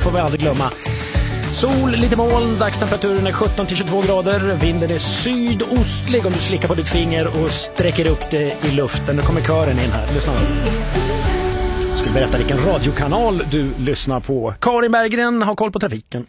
får vi aldrig glömma. Sol, lite moln, dagstemperaturen är 17-22 grader. Vinden är sydostlig om du slickar på ditt finger och sträcker upp det i luften. Nu kommer kören in här. Lyssna. Jag ska berätta vilken radiokanal du lyssnar på. Karin Berggren har koll på trafiken.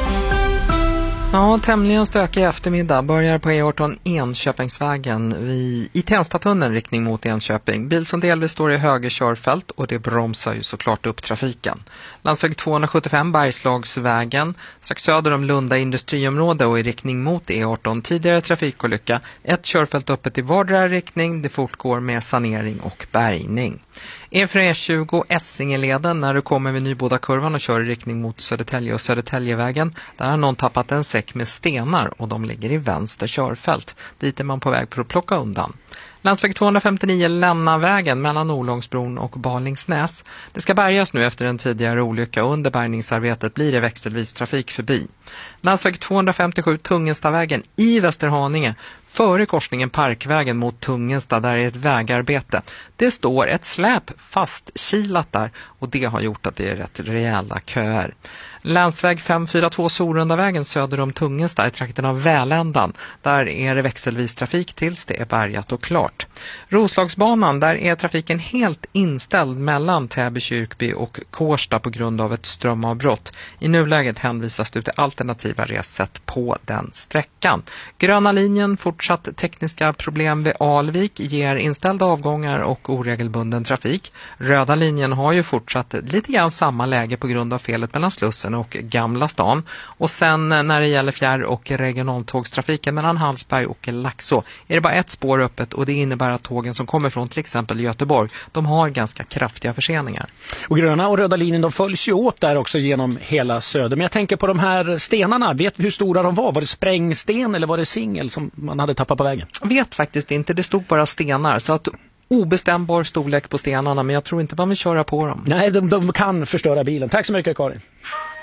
Ja, tämligen stökig eftermiddag. Börjar på E18 Enköpingsvägen i Tenstatunneln riktning mot Enköping. Bil som delvis står i höger körfält och det bromsar ju såklart upp trafiken. Landsväg 275 Bergslagsvägen strax söder om Lunda industriområde och i riktning mot E18. Tidigare trafikolycka. Ett körfält öppet i vardera riktning. Det fortgår med sanering och bärgning. E4E20 Essingeleden när du kommer vid Nybodakurvan och kör i riktning mot Södertälje och Södertäljevägen. Där har någon tappat en säck med stenar och de ligger i vänster körfält. Dit är man på väg för att plocka undan. Landsväg 259 Lännavägen mellan Olångsbron och Balingsnäs. Det ska bärgas nu efter en tidigare olycka och under bärgningsarbetet blir det växelvis trafik förbi. Landsväg 257 Tungenstavägen i Västerhaninge före korsningen Parkvägen mot Tungensta där är ett vägarbete. Det står ett släp fastkilat där och det har gjort att det är rätt rejäla köer. Länsväg 542 Sorundavägen söder om Tungensta i trakten av Väländan. Där är det växelvis trafik tills det är bärgat och klart. Roslagsbanan, där är trafiken helt inställd mellan Täby kyrkby och Kårsta på grund av ett strömavbrott. I nuläget hänvisas det till alternativa ressätt på den sträckan. Gröna linjen, fortsatt tekniska problem vid Alvik, ger inställda avgångar och oregelbunden trafik. Röda linjen har ju fortsatt lite grann samma läge på grund av felet mellan Slussen och Gamla stan. Och sen när det gäller fjärr- och regionaltågstrafiken mellan Hallsberg och Laxå är det bara ett spår öppet och det innebär att tågen som kommer från till exempel Göteborg, de har ganska kraftiga förseningar. Och gröna och röda linjen, de följs ju åt där också genom hela söder. Men jag tänker på de här stenarna, vet du hur stora de var? Var det sprängsten eller var det singel som man hade tappat på vägen? Jag vet faktiskt inte, det stod bara stenar så att obestämbar storlek på stenarna men jag tror inte man vill köra på dem. Nej, de kan förstöra bilen. Tack så mycket Karin.